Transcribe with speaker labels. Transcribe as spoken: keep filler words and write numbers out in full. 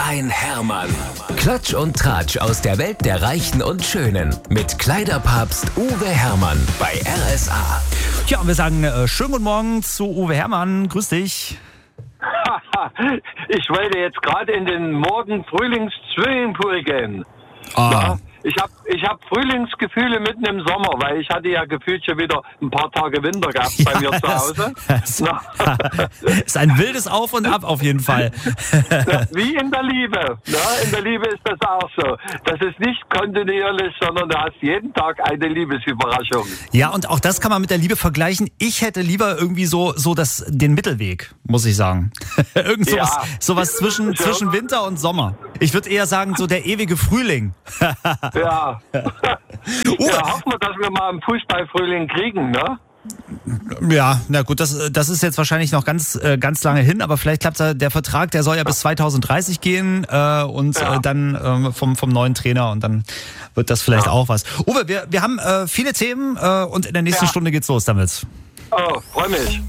Speaker 1: ein Hermann. Klatsch und Tratsch aus der Welt der Reichen und Schönen. Mit Kleiderpapst Uwe Hermann bei R S A.
Speaker 2: Ja, und wir sagen äh, schönen guten Morgen zu Uwe Hermann. Grüß dich.
Speaker 3: Ich wollte jetzt gerade in den Morgen-Frühlings-Swimmingpool gehen.
Speaker 2: Ah.
Speaker 3: Ja, ich habe ich hab Frühlingsgefühle mitten im Sommer, weil ich hatte ja gefühlt schon wieder ein paar Tage Winter gehabt bei
Speaker 2: Ja,
Speaker 3: mir zu
Speaker 2: das-
Speaker 3: Hause.
Speaker 2: das-
Speaker 3: Na,
Speaker 2: Ist ein wildes Auf und Ab auf jeden Fall.
Speaker 3: wie in der Liebe. Na, in der Liebe ist das auch so. Das ist nicht kontinuierlich, sondern du hast jeden Tag eine Liebesüberraschung.
Speaker 2: Ja, und auch das kann man mit der Liebe vergleichen. Ich hätte lieber irgendwie so, so das, den Mittelweg, muss ich sagen. Irgend sowas,
Speaker 3: Ja.
Speaker 2: sowas zwischen,
Speaker 3: So.
Speaker 2: zwischen Winter und Sommer. Ich würde eher sagen, so der ewige Frühling.
Speaker 3: Ja.
Speaker 2: Uwe.
Speaker 3: Ja, hoffen wir, dass wir mal einen Fußballfrühling kriegen, ne?
Speaker 2: Ja, na gut, das, das ist jetzt wahrscheinlich noch ganz, äh, ganz lange hin, aber vielleicht klappt da der Vertrag, der soll ja bis zwanzig dreißig gehen äh, und
Speaker 3: Ja.
Speaker 2: äh, dann ähm, vom, vom neuen Trainer und dann wird das vielleicht
Speaker 3: Ja.
Speaker 2: auch was. Uwe, wir, wir haben äh, viele Themen äh, und in der nächsten
Speaker 3: Ja.
Speaker 2: Stunde geht's los damit.
Speaker 3: Oh, freue mich.